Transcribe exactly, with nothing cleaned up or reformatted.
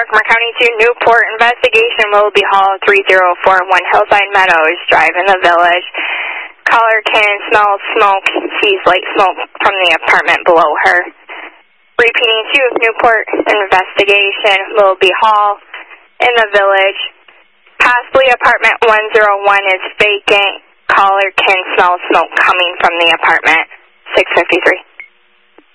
Herkimer County to Newport. Investigation will be Hall three zero four one Hillside Meadows Drive in the village. Caller can smell smoke, sees light smoke from the apartment below her. Repeating to Newport. Investigation will be Hall in the village. Possibly apartment one zero one is vacant. Caller can smell smoke coming from the apartment. six fifty-three.